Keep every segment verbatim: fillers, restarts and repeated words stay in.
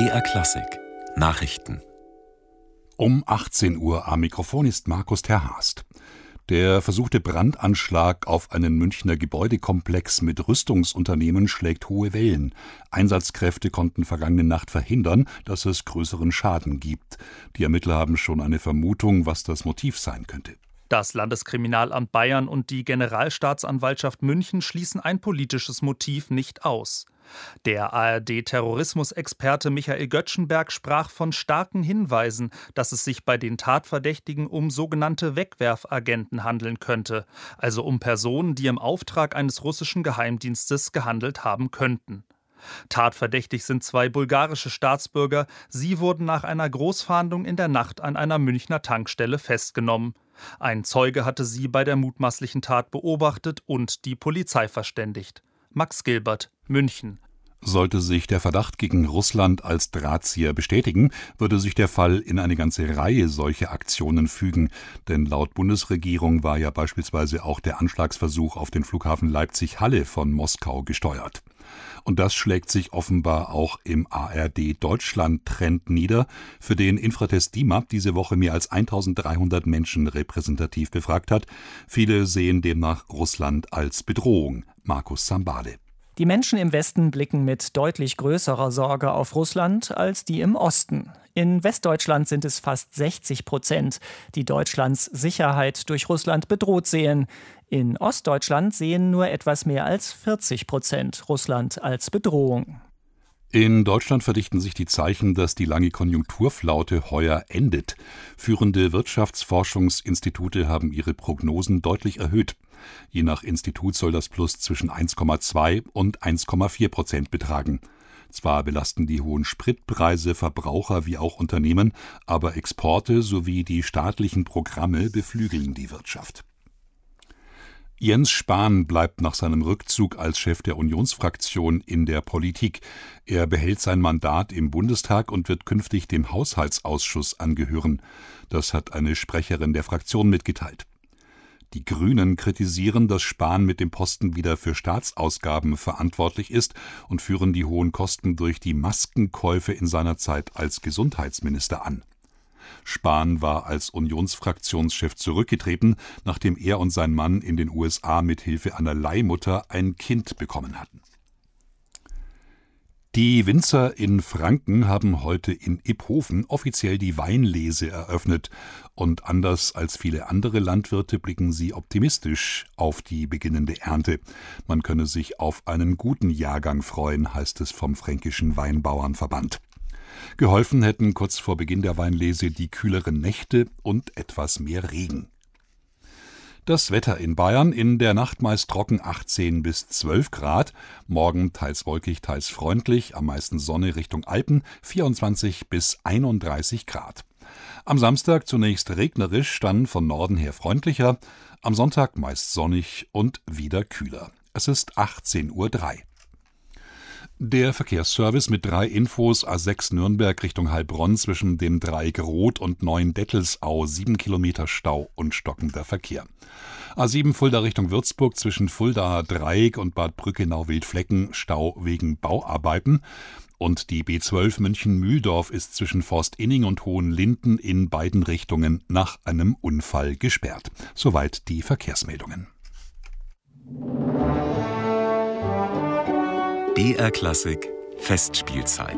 B R Klassik Nachrichten. Um achtzehn Uhr am Mikrofon ist Markus Terhast. Der versuchte Brandanschlag auf einen Münchner Gebäudekomplex mit Rüstungsunternehmen schlägt hohe Wellen. Einsatzkräfte konnten vergangene Nacht verhindern, dass es größeren Schaden gibt. Die Ermittler haben schon eine Vermutung, was das Motiv sein könnte. Das Landeskriminalamt Bayern und die Generalstaatsanwaltschaft München schließen ein politisches Motiv nicht aus. Der A R D-Terrorismusexperte Michael Göttschenberg sprach von starken Hinweisen, dass es sich bei den Tatverdächtigen um sogenannte Wegwerfagenten handeln könnte, also um Personen, die im Auftrag eines russischen Geheimdienstes gehandelt haben könnten. Tatverdächtig sind zwei bulgarische Staatsbürger. Sie wurden nach einer Großfahndung in der Nacht an einer Münchner Tankstelle festgenommen. Ein Zeuge hatte sie bei der mutmaßlichen Tat beobachtet und die Polizei verständigt. Max Gilbert, München. Sollte sich der Verdacht gegen Russland als Drahtzieher bestätigen, würde sich der Fall in eine ganze Reihe solcher Aktionen fügen. Denn laut Bundesregierung war ja beispielsweise auch der Anschlagsversuch auf den Flughafen Leipzig-Halle von Moskau gesteuert. Und das schlägt sich offenbar auch im A R D-Deutschland-Trend nieder, für den Infratest D I M A P diese Woche mehr als eintausenddreihundert Menschen repräsentativ befragt hat. Viele sehen demnach Russland als Bedrohung. Markus Sambale. Die Menschen im Westen blicken mit deutlich größerer Sorge auf Russland als die im Osten. In Westdeutschland sind es fast sechzig Prozent, die Deutschlands Sicherheit durch Russland bedroht sehen. In Ostdeutschland sehen nur etwas mehr als vierzig Prozent Russland als Bedrohung. In Deutschland verdichten sich die Zeichen, dass die lange Konjunkturflaute heuer endet. Führende Wirtschaftsforschungsinstitute haben ihre Prognosen deutlich erhöht. Je nach Institut soll das Plus zwischen eins Komma zwei und eins Komma vier Prozent betragen. Zwar belasten die hohen Spritpreise Verbraucher wie auch Unternehmen, aber Exporte sowie die staatlichen Programme beflügeln die Wirtschaft. Jens Spahn bleibt nach seinem Rückzug als Chef der Unionsfraktion in der Politik. Er behält sein Mandat im Bundestag und wird künftig dem Haushaltsausschuss angehören. Das hat eine Sprecherin der Fraktion mitgeteilt. Die Grünen kritisieren, dass Spahn mit dem Posten wieder für Staatsausgaben verantwortlich ist und führen die hohen Kosten durch die Maskenkäufe in seiner Zeit als Gesundheitsminister an. Spahn war als Unionsfraktionschef zurückgetreten, nachdem er und sein Mann in den U S A mit Hilfe einer Leihmutter ein Kind bekommen hatten. Die Winzer in Franken haben heute in Iphofen offiziell die Weinlese eröffnet. Und anders als viele andere Landwirte blicken sie optimistisch auf die beginnende Ernte. Man könne sich auf einen guten Jahrgang freuen, heißt es vom Fränkischen Weinbauernverband. Geholfen hätten kurz vor Beginn der Weinlese die kühleren Nächte und etwas mehr Regen. Das Wetter in Bayern: in der Nacht meist trocken, achtzehn bis zwölf Grad. Morgen teils wolkig, teils freundlich, am meisten Sonne Richtung Alpen, vierundzwanzig bis einunddreißig Grad. Am Samstag zunächst regnerisch, dann von Norden her freundlicher. Am Sonntag meist sonnig und wieder kühler. Es ist achtzehn Uhr drei. Der Verkehrsservice mit drei Infos: A sechs Nürnberg Richtung Heilbronn zwischen dem Dreieck Rot und Neuendettelsau, sieben Kilometer Stau und stockender Verkehr. A sieben Fulda Richtung Würzburg zwischen Fuldaer Dreieck und Bad Brückenau-Wildflecken, Stau wegen Bauarbeiten. Und die B zwölf München-Mühldorf ist zwischen Forstinning und Hohenlinden in beiden Richtungen nach einem Unfall gesperrt. Soweit die Verkehrsmeldungen. B R Klassik Festspielzeit.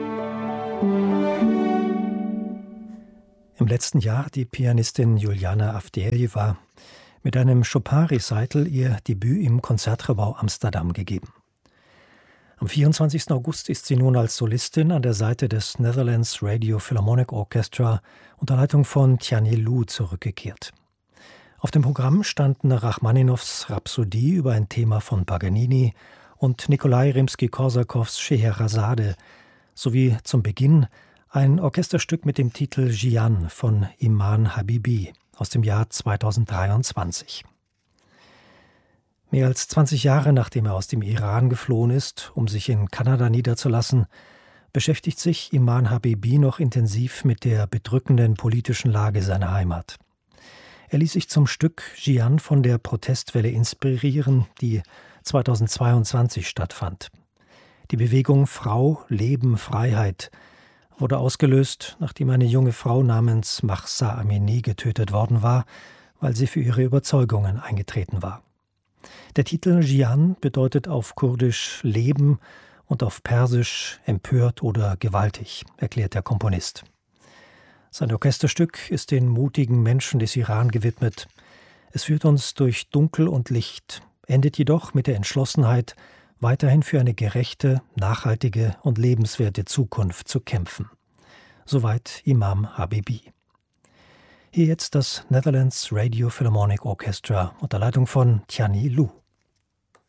Im letzten Jahr hat die Pianistin Juliana Avdejewa mit einem Chopin-Recital ihr Debüt im Konzertgebouw Amsterdam gegeben. Am vierundzwanzigsten August ist sie nun als Solistin an der Seite des Netherlands Radio Philharmonic Orchestra unter Leitung von Tianyi Lu zurückgekehrt. Auf dem Programm standen Rachmaninows Rhapsodie über ein Thema von Paganini und Nikolai Rimski-Korsakows Scheherazade sowie zum Beginn ein Orchesterstück mit dem Titel Jian von Iman Habibi aus dem Jahr zweitausenddreiundzwanzig. Mehr als zwanzig Jahre nachdem er aus dem Iran geflohen ist, um sich in Kanada niederzulassen, beschäftigt sich Iman Habibi noch intensiv mit der bedrückenden politischen Lage seiner Heimat. Er ließ sich zum Stück Jian von der Protestwelle inspirieren, die zweitausendzweiundzwanzig stattfand. Die Bewegung Frau, Leben, Freiheit wurde ausgelöst, nachdem eine junge Frau namens Mahsa Amini getötet worden war, weil sie für ihre Überzeugungen eingetreten war. Der Titel Jihan bedeutet auf Kurdisch Leben und auf Persisch empört oder gewaltig, erklärt der Komponist. Sein Orchesterstück ist den mutigen Menschen des Iran gewidmet. Es führt uns durch Dunkel und Licht, endet jedoch mit der Entschlossenheit, weiterhin für eine gerechte, nachhaltige und lebenswerte Zukunft zu kämpfen. Soweit Imam Habibi. Hier jetzt das Netherlands Radio Philharmonic Orchestra unter Leitung von Tianyi Lu.